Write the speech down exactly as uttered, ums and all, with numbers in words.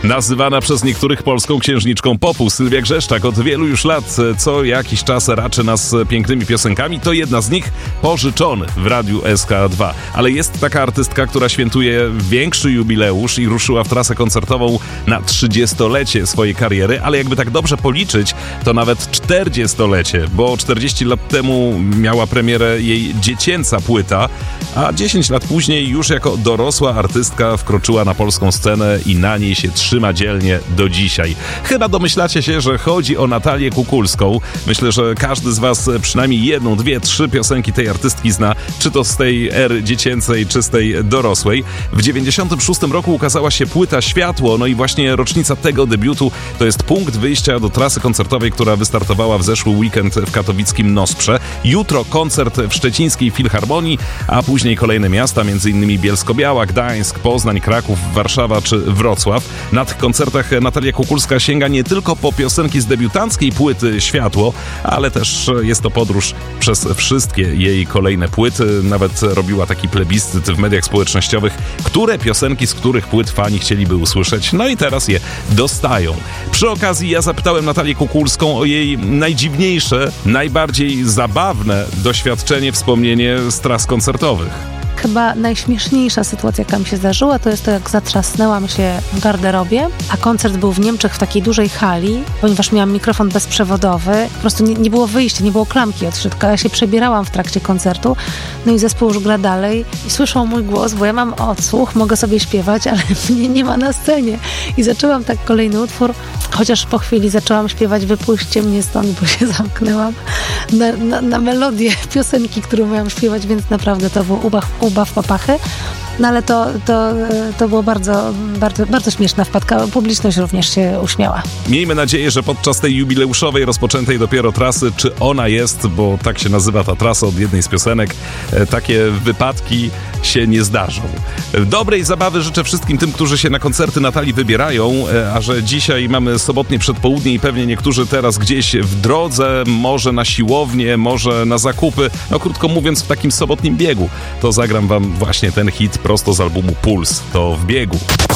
Nazywana przez niektórych polską księżniczką popu, Sylwia Grzeszczak od wielu już lat co jakiś czas raczy nas pięknymi piosenkami. To jedna z nich pożyczony w Radiu S K dwa. Ale jest taka artystka, która świętuje większy jubileusz i ruszyła w trasę koncertową na trzydziestolecie swojej kariery, ale jakby tak dobrze policzyć, to nawet czterdziestolecie, bo czterdzieści lat temu miała premierę jej dziecięca płyta, a dziesięć lat później już jako dorosła artystka wkroczyła na polską scenę i na niej się trzyma dzielnie do dzisiaj. Chyba domyślacie się, że chodzi o Natalię Kukulską. Myślę, że każdy z was przynajmniej jedną, dwie, trzy piosenki tej artystki zna, czy to z tej ery dziecięcej, czy z tej dorosłej. W dziewięćdziesiątym szóstym roku ukazała się płyta Światło, no i właśnie rocznica tego debiutu to jest punkt wyjścia do trasy koncertowej, która wystartowała w zeszły weekend w katowickim Nosprze. Jutro koncert w szczecińskiej Filharmonii, a później kolejne miasta, m.in. Bielsko-Biała, Gdańsk, Poznań, Kraków, Warszawa czy Wrocław. Na tych koncertach Natalia Kukulska sięga nie tylko po piosenki z debiutanckiej płyty Światło, ale też jest to podróż przez wszystkie jej kolejne płyty. Nawet robiła taki plebiscyt w mediach społecznościowych, które piosenki z których płyt fani chcieliby usłyszeć. No i teraz je dostają. Przy okazji ja zapytałem Natalię Kukulską o jej najdziwniejsze, najbardziej zabawne doświadczenie, wspomnienie z tras koncertowych. Chyba najśmieszniejsza sytuacja, jaka mi się zdarzyła, to jest to, jak zatrzasnęłam się w garderobie, a koncert był w Niemczech w takiej dużej hali, ponieważ miałam mikrofon bezprzewodowy. Po prostu nie, nie było wyjścia, nie było klamki od środka. Ja się przebierałam w trakcie koncertu, no i zespół już gra dalej i słyszą mój głos, bo ja mam odsłuch, mogę sobie śpiewać, ale mnie nie ma na scenie. I zaczęłam tak kolejny utwór, chociaż po chwili zaczęłam śpiewać Wypuśćcie mnie stąd, bo się zamknęłam na, na, na melodię piosenki, którą miałam śpiewać, więc naprawdę to był ubaw, ubaw papachy. No ale to, to, to było bardzo, bardzo, bardzo śmieszna wpadka. Publiczność również się uśmiała. Miejmy nadzieję, że podczas tej jubileuszowej, rozpoczętej dopiero trasy, Czy ona jest, bo tak się nazywa ta trasa od jednej z piosenek, takie wypadki się nie zdarzą. Dobrej zabawy życzę wszystkim tym, którzy się na koncerty Natalii wybierają, a że dzisiaj mamy sobotnie przedpołudnie i pewnie niektórzy teraz gdzieś w drodze, może na siłownię, może na zakupy, no krótko mówiąc w takim sobotnim biegu, to zagram wam właśnie ten hit prosto z albumu Puls. To w biegu.